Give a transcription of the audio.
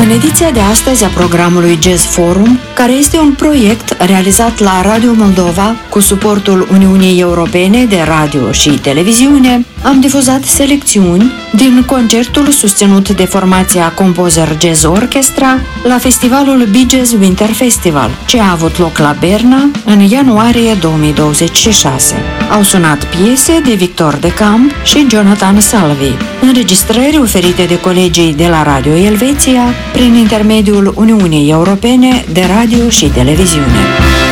În ediția de astăzi a programului Jazz Forum, care este un proiect realizat la Radio Moldova cu suportul Uniunii Europene de Radio și Televiziune, am difuzat selecțiuni din concertul susținut de formația Composer Jazz Orchestra la festivalul B-Jazz Winter Festival, ce a avut loc la Berna în ianuarie 2026. Au sunat piese de Victor de Camp și Jonathan Salvi, înregistrări oferite de colegii de la Radio Elveția prin intermediul Uniunii Europene de Radio și Televiziune.